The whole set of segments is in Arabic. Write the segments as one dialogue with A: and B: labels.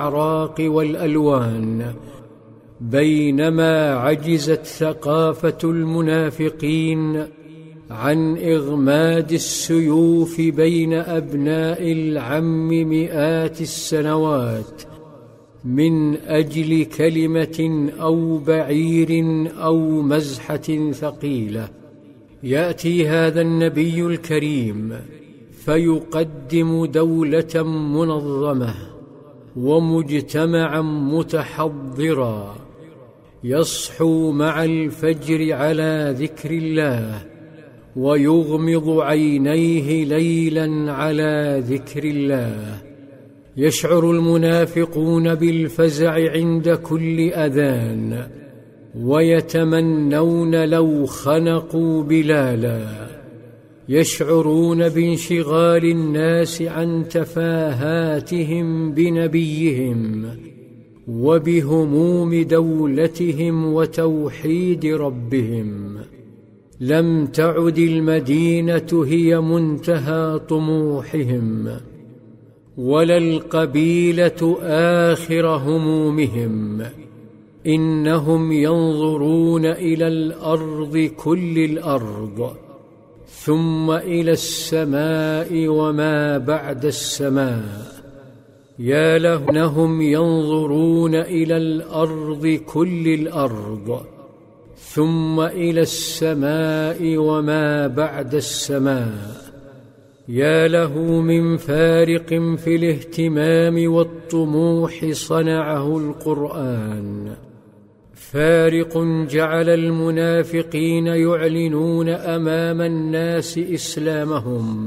A: الأعراق والألوان، بينما عجزت ثقافة المنافقين عن إغماد السيوف بين أبناء العم مئات السنوات من أجل كلمة أو بعير أو مزحة ثقيلة. يأتي هذا النبي الكريم فيقدم دولة منظمة ومجتمعا متحضرا يصحو مع الفجر على ذكر الله ويغمض عينيه ليلا على ذكر الله. يشعر المنافقون بالفزع عند كل أذان ويتمنون لو خنقوا بلالا. يشعرون بانشغال الناس عن تفاهاتهم بنبيهم وبهموم دولتهم وتوحيد ربهم. لم تعد المدينة هي منتهى طموحهم ولا القبيلة آخر همومهم، إنهم ينظرون إلى الأرض كل الأرض، ثم إلى السماء وما بعد السماء. يا لهم ينظرون إلى الأرض كل الأرض، ثم إلى السماء وما بعد السماء. يا له من فارق في الاهتمام والطموح صنعه القرآن، فارق جعل المنافقين يعلنون أمام الناس إسلامهم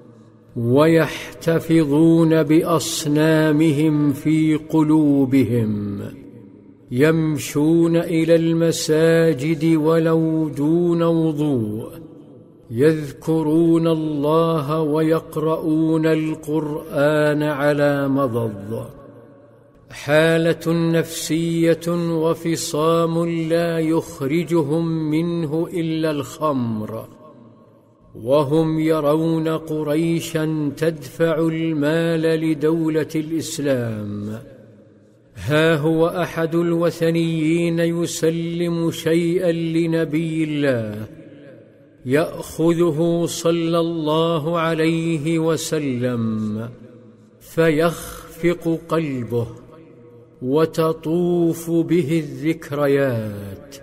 A: ويحتفظون بأصنامهم في قلوبهم، يمشون إلى المساجد ولو دون وضوء، يذكرون الله ويقرؤون القرآن على مضض. حالة نفسية وفصام لا يخرجهم منه إلا الخمر، وهم يرون قريشا تدفع المال لدولة الإسلام. ها هو أحد الوثنيين يسلم شيئا لنبي الله يأخذه صلى الله عليه وسلم فيخفق قلبه وتطوف به الذكريات.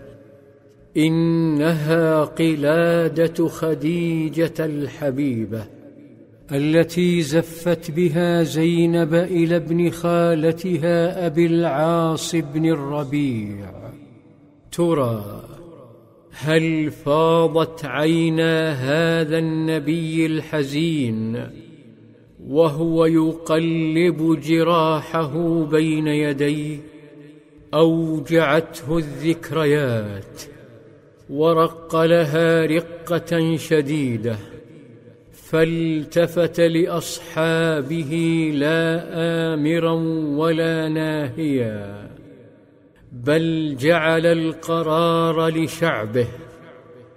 A: إنها قلادة خديجة الحبيبة التي زفت بها زينب إلى ابن خالتها أبي العاص بن الربيع. ترى هل فاضت عينا هذا النبي الحزين وهو يقلب جراحه بين يديه؟ أوجعته الذكريات ورق لها رقة شديدة، فالتفت لأصحابه لا آمرا ولا ناهيا، بل جعل القرار لشعبه